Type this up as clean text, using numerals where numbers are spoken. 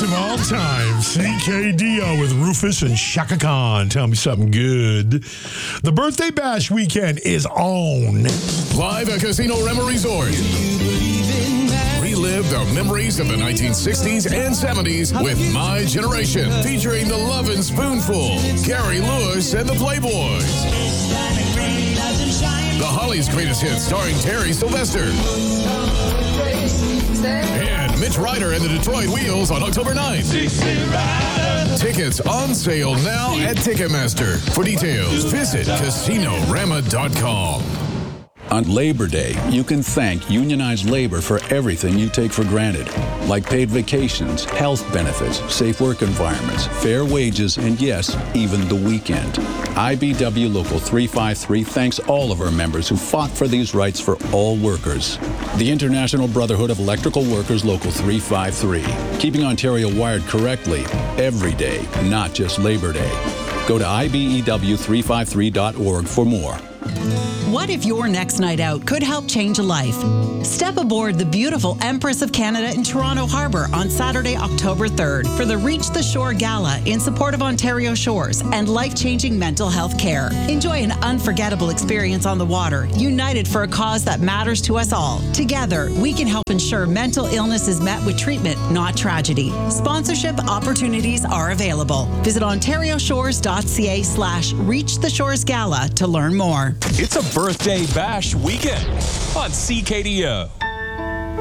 of all time, CKDO with Rufus and Shaka Khan. Tell me something good. The Birthday Bash weekend is on. Live at Casino Rema Resort. Relive the memories of the 1960s and 70s with My Generation, featuring the Lovin' Spoonful, Gary Lewis and the Playboys. The Hollies' Greatest Hits, starring Terry Sylvester. And Mitch Ryder and the Detroit Wheels on October 9th. Tickets on sale now at Ticketmaster. For details, visit CasinoRama.com. On Labor Day, you can thank unionized labor for everything you take for granted, like paid vacations, health benefits, safe work environments, fair wages, and yes, even the weekend. IBW Local 353 thanks all of our members who fought for these rights for all workers. The International Brotherhood of Electrical Workers Local 353, keeping Ontario wired correctly every day, not just Labor Day. Go to IBEW353.org for more. What if your next night out could help change a life? Step aboard the beautiful Empress of Canada in Toronto Harbour on Saturday, October 3rd for the Reach the Shore Gala in support of Ontario Shores and life-changing mental health care. Enjoy an unforgettable experience on the water, united for a cause that matters to us all. Together, we can help ensure mental illness is met with treatment, not tragedy. Sponsorship opportunities are available. Visit ontarioshores.ca/Reach the Shores Gala to learn more. It's a Birthday Bash weekend on CKDO.